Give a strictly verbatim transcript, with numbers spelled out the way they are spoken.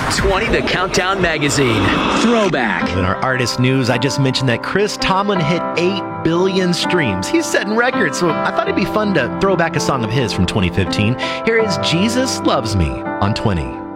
twenty, the Countdown Magazine. Throwback. In our artist news, I just mentioned that Chris Tomlin hit eight billion streams. He's setting records, so I thought it'd be fun to throw back a song of his from twenty fifteen. Here is Jesus Loves Me on twenty.